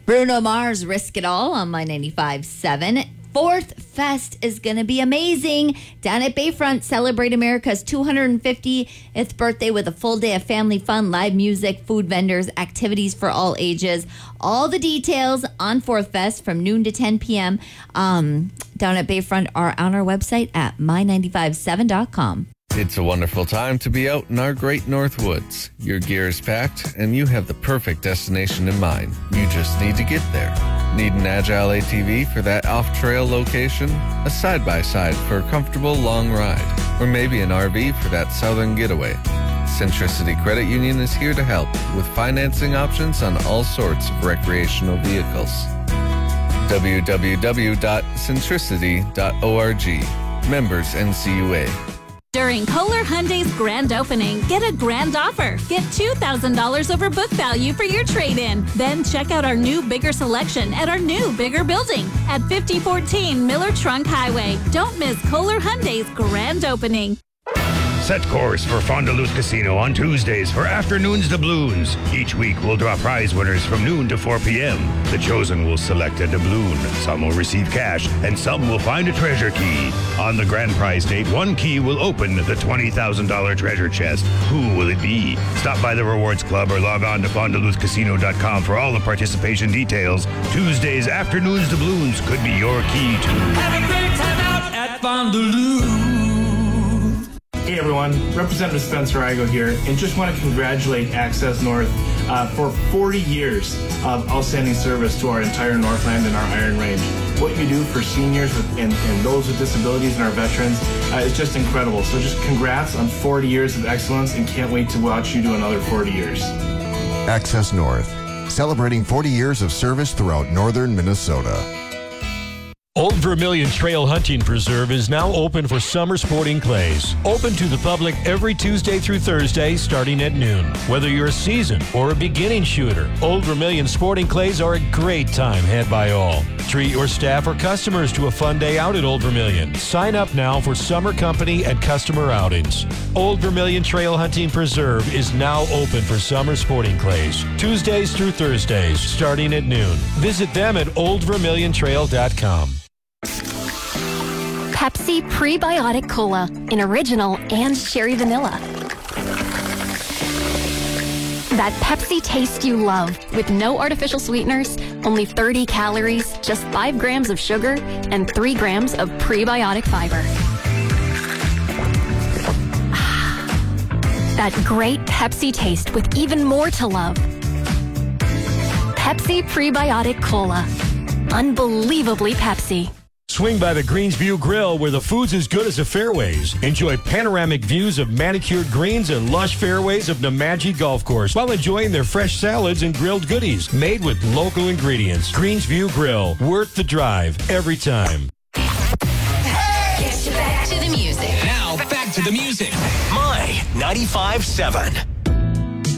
Bruno Mars, Risk It All on My 95.7. Fourth Fest is going to be amazing. Down at Bayfront, celebrate America's 250th birthday with a full day of family fun, live music, food vendors, activities for all ages. All the details on Fourth Fest from noon to 10 p.m. Down at Bayfront are on our website at my957.com. It's a wonderful time to be out in our great North Woods. Your gear is packed, and you have the perfect destination in mind. You just need to get there. Need an agile ATV for that off-trail location? A side-by-side for a comfortable long ride? Or maybe an RV for that southern getaway? Centricity Credit Union is here to help with financing options on all sorts of recreational vehicles. www.centricity.org. Members NCUA. During Kohler Hyundai's grand opening, get a grand offer. Get $2,000 over book value for your trade-in. Then check out our new, bigger selection at our new, bigger building at 5014 Miller Trunk Highway. Don't miss Kohler Hyundai's grand opening. Set course for Fond du Lac Casino on Tuesdays for Afternoons Doubloons. Each week we'll draw prize winners from noon to 4 p.m. The chosen will select a doubloon. Some will receive cash and some will find a treasure key. On the grand prize date, one key will open the $20,000 treasure chest. Who will it be? Stop by the Rewards Club or log on to FondDuLacCasino.com for all the participation details. Tuesdays Afternoons Doubloons could be your key to have a great time out at Fond du Lac. Hey everyone, Representative Spencer Igo here, and just want to congratulate Access North for 40 years of outstanding service to our entire Northland and our Iron Range. What you do for seniors and those with disabilities and our veterans is just incredible. So just congrats on 40 years of excellence, and can't wait to watch you do another 40 years. Access North, celebrating 40 years of service throughout northern Minnesota. Old Vermilion Trail Hunting Preserve is now open for summer sporting clays. Open to the public every Tuesday through Thursday starting at noon. Whether you're a seasoned or a beginning shooter, Old Vermilion sporting clays are a great time had by all. Treat your staff or customers to a fun day out at Old Vermilion. Sign up now for summer company and customer outings. Old Vermilion Trail Hunting Preserve is now open for summer sporting clays. Tuesdays through Thursdays starting at noon. Visit them at oldvermiliontrail.com. Pepsi Prebiotic Cola in original and cherry vanilla. That Pepsi taste you love with no artificial sweeteners, only 30 calories, just 5 grams of sugar, and 3 grams of prebiotic fiber. That great Pepsi taste with even more to love. Pepsi Prebiotic Cola. Unbelievably Pepsi. Swing by the Greensview Grill where the food's as good as the fairways. Enjoy panoramic views of manicured greens and lush fairways of Nemadji Golf Course while enjoying their fresh salads and grilled goodies made with local ingredients. Greensview Grill, worth the drive every time. Hey! Back to the music. Now, back to the music. My 95.7.